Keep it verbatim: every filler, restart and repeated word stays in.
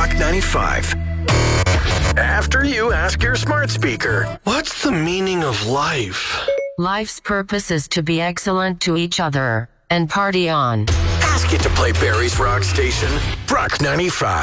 Rock ninety-five. After you ask your smart speaker, what's the meaning of life? Life's purpose is to be excellent to each other and party on. Ask it to play Barry's Rock Station, Rock ninety-five.